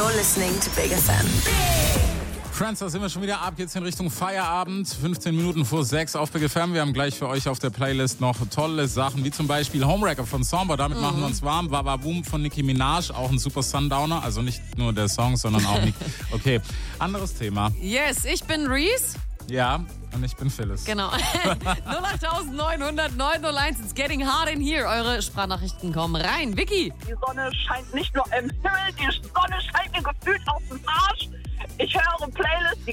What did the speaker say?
You're listening to Big FM. Friends, da sind wir schon wieder. Ab geht's in Richtung Feierabend. 15 Minuten vor 6 auf Big FM. Wir haben gleich für euch auf der Playlist noch tolle Sachen, wie zum Beispiel Homewrecker von Samba. Damit machen wir uns warm. Wava Boom von Nicki Minaj, auch ein super Sundowner. Also nicht nur der Song, sondern auch Nicki. Okay, anderes Thema. Yes, ich bin Reese. Ja, und ich bin Phyllis. Genau. 08900 901. It's getting hard in here. Eure Sprachnachrichten kommen rein. Vicky. Die Sonne scheint nicht nur im Himmel, die Sonne scheint mir gefühlt auf dem Arsch. Ich höre Playlist, die